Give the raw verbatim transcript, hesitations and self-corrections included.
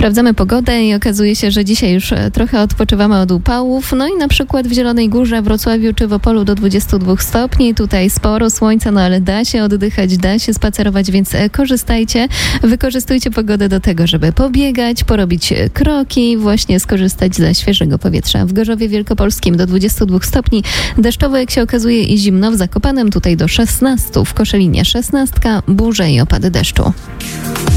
Sprawdzamy pogodę i okazuje się, że dzisiaj już trochę odpoczywamy od upałów. No i na przykład w Zielonej Górze, Wrocławiu czy w Opolu do dwudziestu dwóch stopni. Tutaj sporo słońca, no ale da się oddychać, da się spacerować, więc korzystajcie. Wykorzystujcie pogodę do tego, żeby pobiegać, porobić kroki, właśnie skorzystać ze świeżego powietrza. W Gorzowie Wielkopolskim do dwudziestu dwóch stopni. Deszczowo, jak się okazuje, i zimno. W Zakopanem tutaj do szesnastu. W Koszalinie szesnastka, burze i opady deszczu.